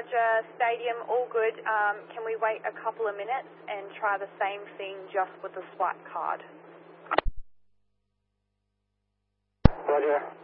Roger. Stadium, all good. Can we wait a couple of minutes and try the same thing just with the swipe card? Roger.